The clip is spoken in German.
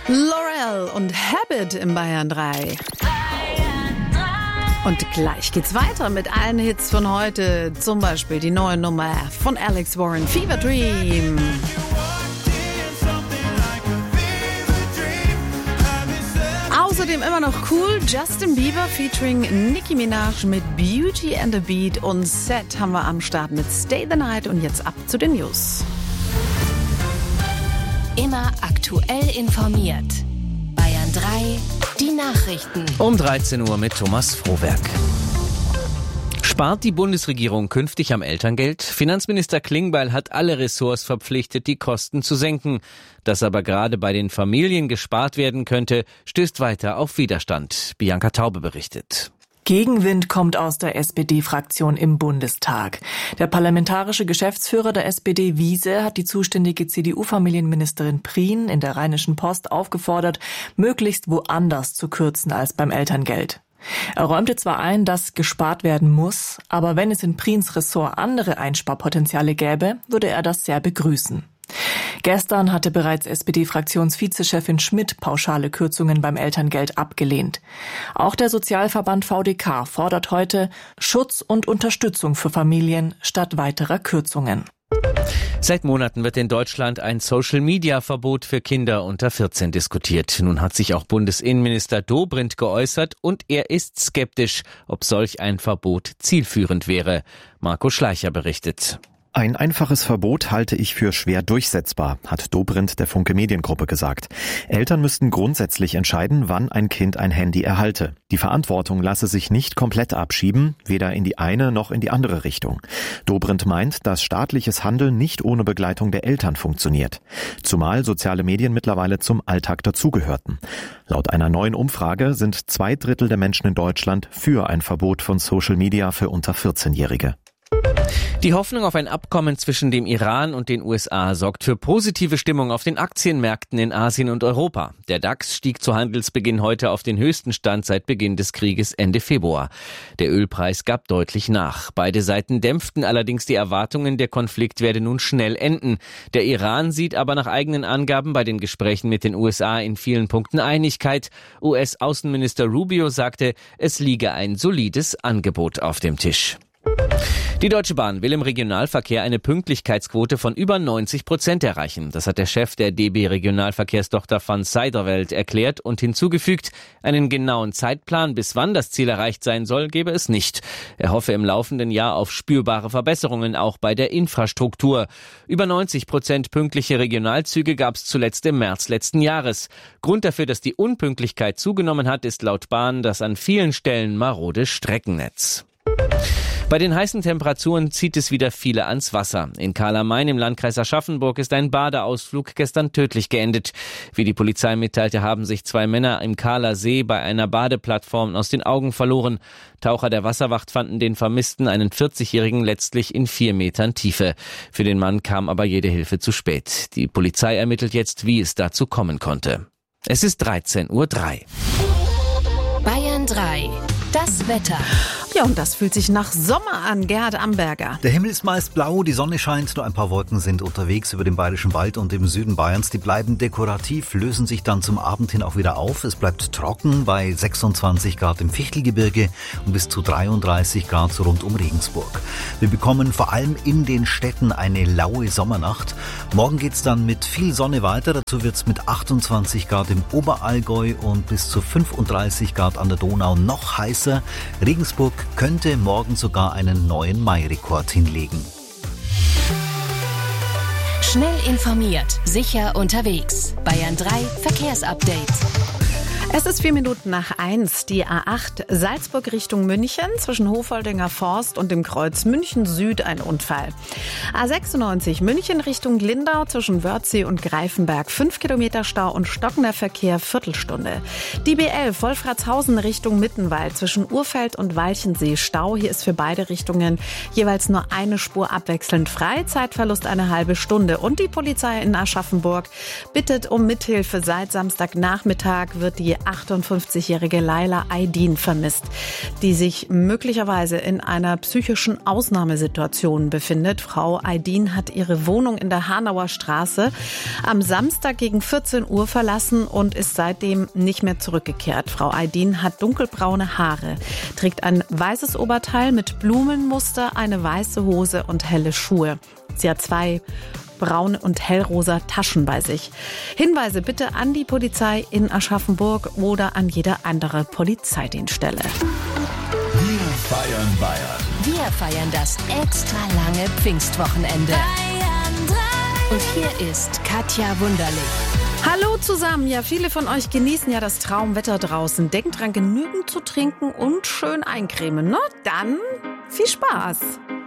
Laurel und Habit im Bayern 3. Und gleich geht's weiter mit allen Hits von heute. Zum Beispiel die neue Nummer von Alex Warren, Fever Dream. Außerdem immer noch cool, Justin Bieber featuring Nicki Minaj mit Beauty and the Beat und Set haben wir am Start mit Stay the Night und jetzt ab zu den News. Immer aktuell informiert. Bayern 3, die Nachrichten. Um 13 Uhr mit Thomas Frohwerk. Spart die Bundesregierung künftig am Elterngeld? Finanzminister Klingbeil hat alle Ressorts verpflichtet, die Kosten zu senken. Dass aber gerade bei den Familien gespart werden könnte, stößt weiter auf Widerstand. Bianca Taube berichtet. Gegenwind kommt aus der SPD-Fraktion im Bundestag. Der parlamentarische Geschäftsführer der SPD, Wiese, hat die zuständige CDU-Familienministerin Prien in der Rheinischen Post aufgefordert, möglichst woanders zu kürzen als beim Elterngeld. Er räumte zwar ein, dass gespart werden muss, aber wenn es in Priens Ressort andere Einsparpotenziale gäbe, würde er das sehr begrüßen. Gestern hatte bereits SPD-Fraktionsvizechefin Schmidt pauschale Kürzungen beim Elterngeld abgelehnt. Auch der Sozialverband VDK fordert heute Schutz und Unterstützung für Familien statt weiterer Kürzungen. Seit Monaten wird in Deutschland ein Social-Media-Verbot für Kinder unter 14 diskutiert. Nun hat sich auch Bundesinnenminister Dobrindt geäußert und er ist skeptisch, ob solch ein Verbot zielführend wäre. Marco Schleicher berichtet. Ein einfaches Verbot halte ich für schwer durchsetzbar, hat Dobrindt der Funke Mediengruppe gesagt. Eltern müssten grundsätzlich entscheiden, wann ein Kind ein Handy erhalte. Die Verantwortung lasse sich nicht komplett abschieben, weder in die eine noch in die andere Richtung. Dobrindt meint, dass staatliches Handeln nicht ohne Begleitung der Eltern funktioniert. Zumal soziale Medien mittlerweile zum Alltag dazugehörten. Laut einer neuen Umfrage sind 2/3 der Menschen in Deutschland für ein Verbot von Social Media für unter 14-Jährige. Die Hoffnung auf ein Abkommen zwischen dem Iran und den USA sorgt für positive Stimmung auf den Aktienmärkten in Asien und Europa. Der DAX stieg zu Handelsbeginn heute auf den höchsten Stand seit Beginn des Krieges Ende Februar. Der Ölpreis gab deutlich nach. Beide Seiten dämpften allerdings die Erwartungen, der Konflikt werde nun schnell enden. Der Iran sieht aber nach eigenen Angaben bei den Gesprächen mit den USA in vielen Punkten Einigkeit. US-Außenminister Rubio sagte, es liege ein solides Angebot auf dem Tisch. Die Deutsche Bahn will im Regionalverkehr eine Pünktlichkeitsquote von über 90% erreichen. Das hat der Chef der DB Regionalverkehrstochter Van Seiderwelt erklärt und hinzugefügt, einen genauen Zeitplan, bis wann das Ziel erreicht sein soll, gebe es nicht. Er hoffe im laufenden Jahr auf spürbare Verbesserungen auch bei der Infrastruktur. Über 90% pünktliche Regionalzüge gab es zuletzt im März letzten Jahres. Grund dafür, dass die Unpünktlichkeit zugenommen hat, ist laut Bahn das an vielen Stellen marode Streckennetz. Bei den heißen Temperaturen zieht es wieder viele ans Wasser. In Karl am Main im Landkreis Aschaffenburg ist ein Badeausflug gestern tödlich geendet. Wie die Polizei mitteilte, haben sich 2 Männer im Kahler See bei einer Badeplattform aus den Augen verloren. Taucher der Wasserwacht fanden den Vermissten, einen 40-Jährigen, letztlich in 4 Metern Tiefe. Für den Mann kam aber jede Hilfe zu spät. Die Polizei ermittelt jetzt, wie es dazu kommen konnte. Es ist 13:03 Uhr. Bayern 3, das Wetter. Ja, und das fühlt sich nach Sommer an. Gerhard Amberger. Der Himmel ist meist blau, die Sonne scheint, nur ein paar Wolken sind unterwegs über den Bayerischen Wald und im Süden Bayerns. Die bleiben dekorativ, lösen sich dann zum Abend hin auch wieder auf. Es bleibt trocken bei 26 Grad im Fichtelgebirge und bis zu 33 Grad so rund um Regensburg. Wir bekommen vor allem in den Städten eine laue Sommernacht. Morgen geht's dann mit viel Sonne weiter. Dazu wird's mit 28 Grad im Oberallgäu und bis zu 35 Grad an der Donau noch heißer. Regensburg könnte morgen sogar einen neuen Mai-Rekord hinlegen. Schnell informiert, sicher unterwegs. Bayern 3 Verkehrsupdate. Es ist 1:04. Die A8 Salzburg Richtung München zwischen Hofoldinger Forst und dem Kreuz München Süd ein Unfall. A96 München Richtung Lindau zwischen Wörthsee und Greifenberg 5 Kilometer Stau und stockender Verkehr Viertelstunde. Die B11 Wolfratshausen Richtung Mittenwald zwischen Urfeld und Walchensee Stau. Hier ist für beide Richtungen jeweils nur eine Spur abwechselnd frei. Zeitverlust eine halbe Stunde. Und die Polizei in Aschaffenburg bittet um Mithilfe. Seit Samstagnachmittag wird die 58-jährige Laila Aydin vermisst, die sich möglicherweise in einer psychischen Ausnahmesituation befindet. Frau Aydin hat ihre Wohnung in der Hanauer Straße am Samstag gegen 14 Uhr verlassen und ist seitdem nicht mehr zurückgekehrt. Frau Aydin hat dunkelbraune Haare, trägt ein weißes Oberteil mit Blumenmuster, eine weiße Hose und helle Schuhe. Sie hat 2 braune und hellrosa Taschen bei sich. Hinweise bitte an die Polizei in Aschaffenburg oder an jede andere Polizeidienststelle. Wir feiern Bayern. Wir feiern das extra lange Pfingstwochenende. Und hier ist Katja Wunderlich. Hallo zusammen. Ja, viele von euch genießen ja das Traumwetter draußen. Denkt dran, genügend zu trinken und schön eincremen, ne? Dann viel Spaß.